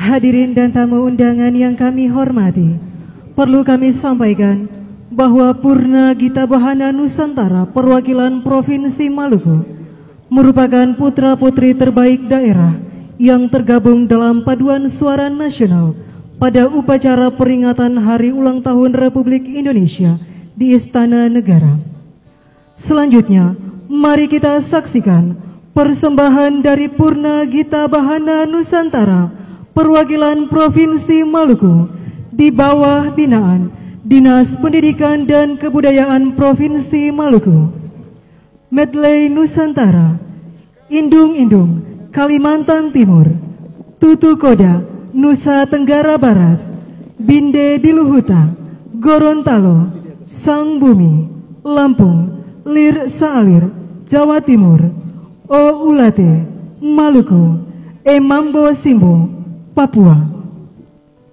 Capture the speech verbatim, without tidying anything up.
Hadirin dan tamu undangan yang kami hormati, perlu kami sampaikan bahwa Purna Gita Bahana Nusantara perwakilan Provinsi Maluku merupakan putra-putri terbaik daerah yang tergabung dalam paduan suara nasional pada upacara peringatan Hari Ulang Tahun Republik Indonesia di Istana Negara. Selanjutnya, mari kita saksikan persembahan dari Purna Gita Bahana Nusantara perwakilan Provinsi Maluku di bawah binaan Dinas Pendidikan dan Kebudayaan Provinsi Maluku. Medley Nusantara, Indung-Indung Kalimantan Timur, Tutu Koda Nusa Tenggara Barat, Binde Diluhuta Gorontalo, Sang Bumi Lampung, Lir Saalir Jawa Timur, O Ulate Maluku, E Mambo Simbo Papua.